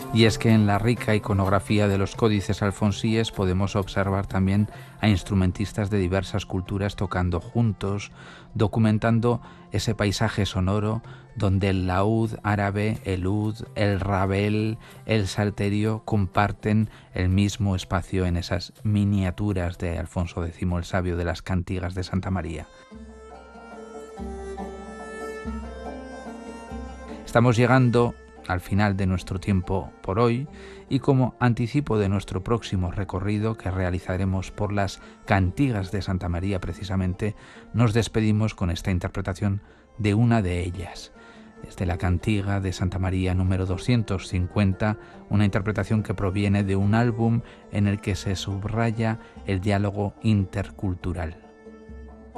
Y es que en la rica iconografía de los códices alfonsíes podemos observar también a instrumentistas de diversas culturas tocando juntos, documentando ese paisaje sonoro donde el laúd árabe, el ud, el rabel, el salterio comparten el mismo espacio en esas miniaturas de Alfonso X el Sabio de las cantigas de Santa María. Estamos llegando al final de nuestro tiempo por hoy y como anticipo de nuestro próximo recorrido que realizaremos por las cantigas de Santa María precisamente, nos despedimos con esta interpretación de una de ellas. Es de la cantiga de Santa María número 250, una interpretación que proviene de un álbum en el que se subraya el diálogo intercultural.